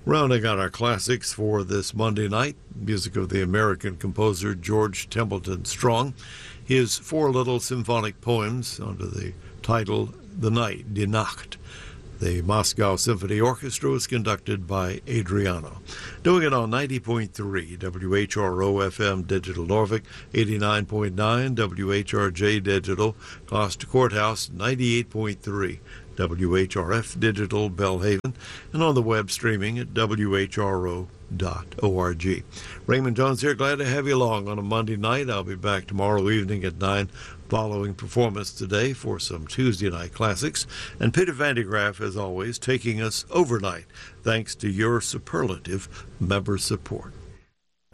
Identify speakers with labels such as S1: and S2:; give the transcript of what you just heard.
S1: Rounding out our classics for this Monday night, music of the American composer George Templeton Strong. His 4 little symphonic poems under the title The Night, Die Nacht. The Moscow Symphony Orchestra was conducted by Adriano. Doing it on 90.3 WHRO FM Digital Norfolk, 89.9 WHRJ Digital, Gloucester Courthouse, 98.3 WHRF Digital Belhaven, and on the web streaming at whro.org. Raymond Jones here, glad to have you along on a Monday night. I'll be back tomorrow evening at 9 following performance today for some Tuesday night classics. And Peter Vandegraff, as always, taking us overnight thanks to your superlative member support.